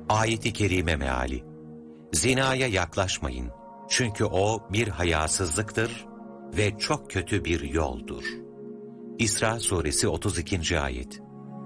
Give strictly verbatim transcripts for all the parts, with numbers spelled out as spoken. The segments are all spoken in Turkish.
Ayet-i kerime meali: Zinaya yaklaşmayın, çünkü o bir hayasızlıktır ve çok kötü bir yoldur. İsra suresi otuz ikinci ayet.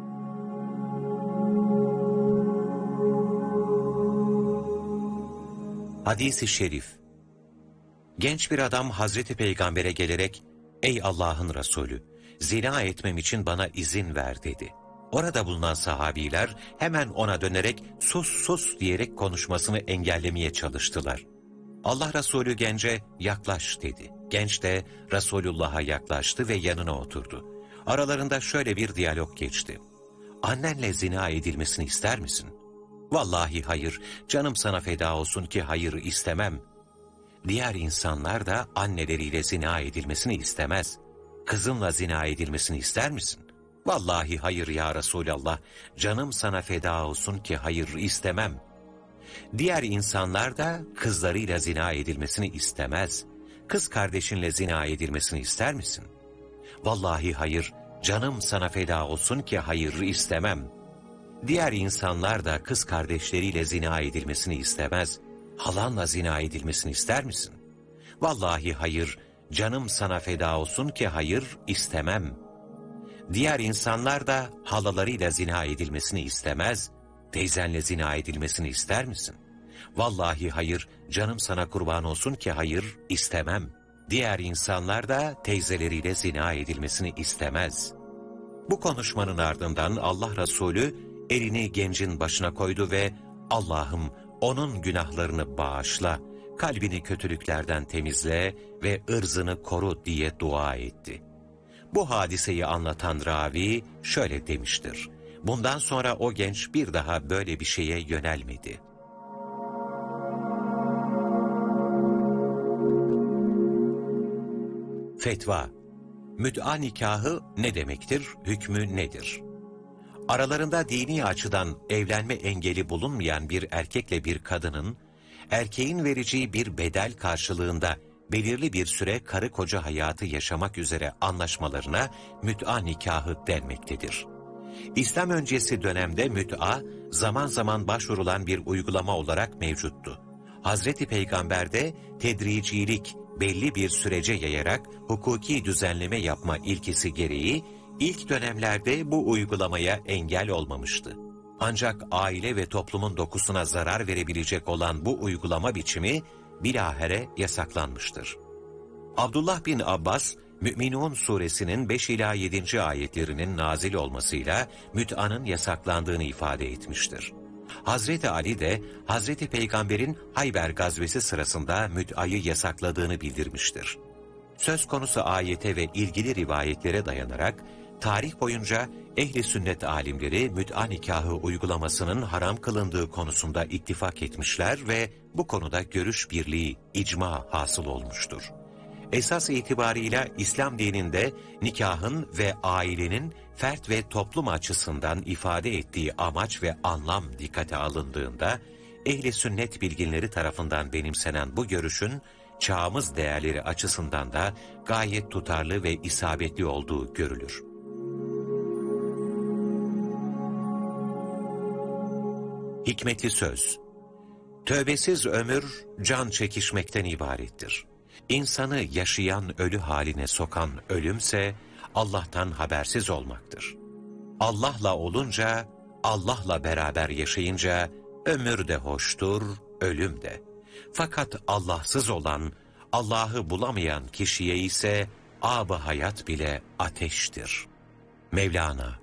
Hadis-i şerif: Genç bir adam Hazreti Peygamber'e gelerek, "Ey Allah'ın Resulü, zina etmem için bana izin ver," dedi. Orada bulunan sahabiler hemen ona dönerek "sus sus" diyerek konuşmasını engellemeye çalıştılar. Allah Resulü gence "yaklaş" dedi. Genç de Resulullah'a yaklaştı ve yanına oturdu. Aralarında şöyle bir diyalog geçti: "Annenle zina edilmesini ister misin?" "Vallahi hayır, canım sana feda olsun ki hayır istemem." Diğer insanlar da anneleriyle zina edilmesini istemez. "Kızımla zina edilmesini ister misin?" "Vallahi hayır ya Resulallah, canım sana feda olsun ki hayır istemem." Diğer insanlar da kızlarıyla zina edilmesini istemez. "Kız kardeşinle zina edilmesini ister misin?" "Vallahi hayır, canım sana feda olsun ki hayır istemem." Diğer insanlar da kız kardeşleriyle zina edilmesini istemez. "Halanla zina edilmesini ister misin?" "Vallahi hayır, canım sana feda olsun ki hayır istemem." Diğer insanlar da halalarıyla zina edilmesini istemez. "Teyzenle zina edilmesini ister misin?" "Vallahi hayır, canım sana kurban olsun ki hayır istemem." Diğer insanlar da teyzeleriyle zina edilmesini istemez. Bu konuşmanın ardından Allah Resulü elini gencin başına koydu ve "Allah'ım, onun günahlarını bağışla, kalbini kötülüklerden temizle ve ırzını koru" diye dua etti. Bu hadiseyi anlatan ravi şöyle demiştir: bundan sonra o genç bir daha böyle bir şeye yönelmedi. Fetva: Müt'a nikahı ne demektir, hükmü nedir? Aralarında dini açıdan evlenme engeli bulunmayan bir erkekle bir kadının, erkeğin vereceği bir bedel karşılığında belirli bir süre karı koca hayatı yaşamak üzere anlaşmalarına müt'a nikahı denmektedir. İslam öncesi dönemde müt'a zaman zaman başvurulan bir uygulama olarak mevcuttu. Hazreti Peygamber de tedricilik, belli bir sürece yayarak hukuki düzenleme yapma ilkesi gereği ilk dönemlerde bu uygulamaya engel olmamıştı. Ancak aile ve toplumun dokusuna zarar verebilecek olan bu uygulama biçimi bilahare yasaklanmıştır. Abdullah bin Abbas, Mü'minun suresinin beş ila yedinci ayetlerinin nazil olmasıyla müt'anın yasaklandığını ifade etmiştir. Hazreti Ali de Hazreti Peygamber'in Hayber gazvesi sırasında müt'ayı yasakladığını bildirmiştir. Söz konusu ayete ve ilgili rivayetlere dayanarak tarih boyunca ehli sünnet alimleri müt'a nikahı uygulamasının haram kılındığı konusunda ittifak etmişler ve bu konuda görüş birliği, icma hasıl olmuştur. Esas itibarıyla İslam dininde nikahın ve ailenin fert ve toplum açısından ifade ettiği amaç ve anlam dikkate alındığında, ehli sünnet bilginleri tarafından benimsenen bu görüşün, çağımız değerleri açısından da gayet tutarlı ve isabetli olduğu görülür. Hikmetli söz: Tövbesiz ömür can çekişmekten ibarettir. İnsanı yaşayan ölü haline sokan ölümse Allah'tan habersiz olmaktır. Allah'la olunca, Allah'la beraber yaşayınca ömür de hoştur, ölüm de. Fakat Allah'sız olan, Allah'ı bulamayan kişiye ise âb-ı hayat bile ateştir. Mevlana